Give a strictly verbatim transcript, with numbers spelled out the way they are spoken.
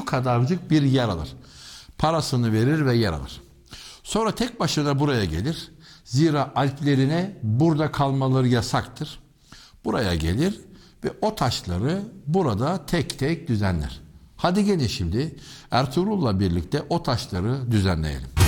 kadarcık bir yer alır. Parasını verir ve yer alır. Sonra tek başına buraya gelir. Zira alplerine burada kalmaları yasaktır. Buraya gelir ve o taşları burada tek tek düzenler. Hadi gelin şimdi Ertuğrul'la birlikte o taşları düzenleyelim.